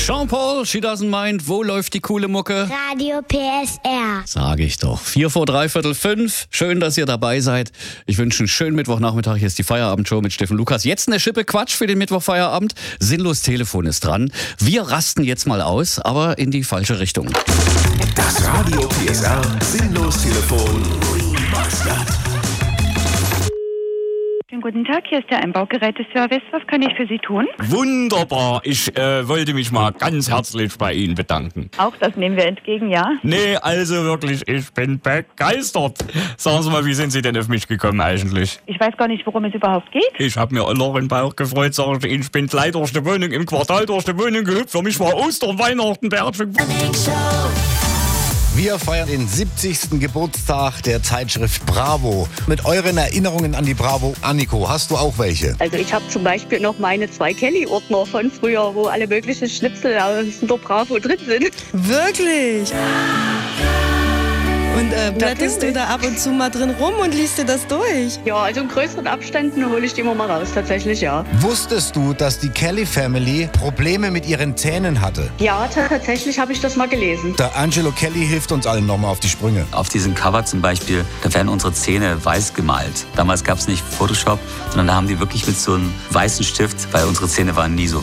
Jean-Paul, She Doesn't Mind. Wo läuft die coole Mucke? Radio PSR. Sage ich doch. 4 vor 3/4. Schön, dass ihr dabei seid. Ich wünsche einen schönen Mittwochnachmittag. Hier ist die Feierabendshow mit Steffen Lukas. Jetzt eine Schippe Quatsch für den Mittwochfeierabend. Sinnlos Telefon ist dran. Wir rasten jetzt mal aus, aber in die falsche Richtung. Das Radio PSR Sinnlos Telefon. Schönen guten Tag, hier ist der Einbaugeräteservice. Was kann ich für Sie tun? Wunderbar. Ich wollte mich mal ganz herzlich bei Ihnen bedanken. Auch das nehmen wir entgegen, ja? Nee, also wirklich, ich bin begeistert. Sagen Sie mal, wie sind Sie denn auf mich gekommen eigentlich? Ich weiß gar nicht, worum es überhaupt geht. Ich habe mir Loch im Bauch gefreut, sag ich, ich bin gleich durch die Wohnung, im Quartal durch die Wohnung gehüpft. Für mich war Ostern, Weihnachten, Bertschung. Wir feiern den 70. Geburtstag der Zeitschrift Bravo. Mit euren Erinnerungen an die Bravo. Anniko, hast du auch welche? Also ich habe zum Beispiel noch meine 2 Kelly-Ordner von früher, wo alle möglichen Schnipsel aus der Bravo drin sind. Wirklich? Und blätterst du da ab und zu mal drin rum und liest dir das durch? Ja, also in größeren Abständen hole ich die immer mal raus, tatsächlich, ja. Wusstest du, dass die Kelly Family Probleme mit ihren Zähnen hatte? Ja, tatsächlich habe ich das mal gelesen. Der Angelo Kelly hilft uns allen nochmal auf die Sprünge. Auf diesem Cover zum Beispiel, da werden unsere Zähne weiß gemalt. Damals gab es nicht Photoshop, sondern da haben die wirklich mit so einem weißen Stift, weil unsere Zähne waren nie so